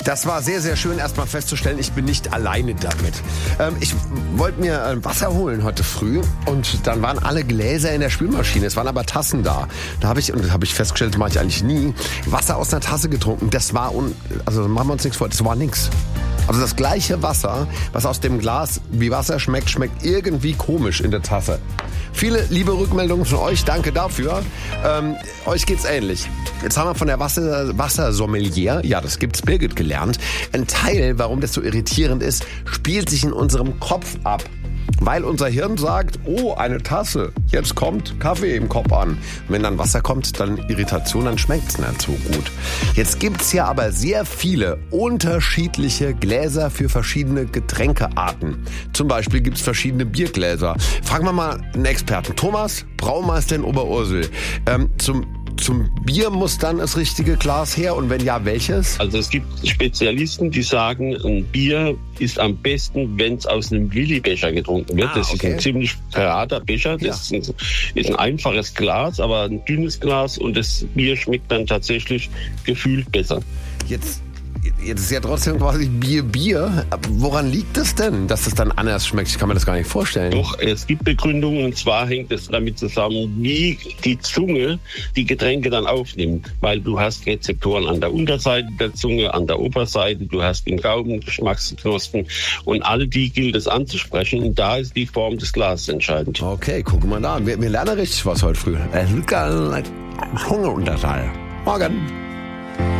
Das war sehr, sehr schön, erstmal festzustellen, ich bin nicht alleine damit. Ich wollte mir Wasser holen heute früh und dann waren alle Gläser in der Spülmaschine. Es waren aber Tassen da. Da habe ich festgestellt, das mache ich eigentlich nie, Wasser aus einer Tasse getrunken. Das war, also machen wir uns nichts vor, das war nix. Also das gleiche Wasser, was aus dem Glas wie Wasser schmeckt, schmeckt irgendwie komisch in der Tasse. Viele liebe Rückmeldungen von euch, danke dafür. Euch geht's ähnlich. Jetzt haben wir von der Wassersommelier, ja, das gibt's Birgit gelernt. Ein Teil, warum das so irritierend ist, spielt sich in unserem Kopf ab. Weil unser Hirn sagt, oh, eine Tasse, jetzt kommt Kaffee im Kopf an. Und wenn dann Wasser kommt, dann Irritation, dann schmeckt's nicht so gut. Jetzt gibt's ja aber sehr viele unterschiedliche Gläser für verschiedene Getränkearten. Zum Beispiel gibt's verschiedene Biergläser. Fragen wir mal einen Experten. Thomas, Braumeister in Oberursel. Zum Bier muss dann das richtige Glas her und wenn ja, welches? Also es gibt Spezialisten, die sagen, ein Bier ist am besten, wenn es aus einem Willi-Becher getrunken wird. Das ist ein ziemlich gerader Becher. Das ist ein einfaches Glas, aber ein dünnes Glas und das Bier schmeckt dann tatsächlich gefühlt besser. Jetzt ist ja trotzdem quasi Bier. Woran liegt es denn, dass es dann anders schmeckt? Ich kann mir das gar nicht vorstellen. Doch, es gibt Begründungen und zwar hängt es damit zusammen, wie die Zunge die Getränke dann aufnimmt. Weil du hast Rezeptoren an der Unterseite der Zunge, an der Oberseite, du hast im Gaumen Geschmacksknospen und all die gilt es anzusprechen und da ist die Form des Glases entscheidend. Okay, gucken wir da an. Wir lernen richtig was heute früh. Zungeunterteil. Morgen.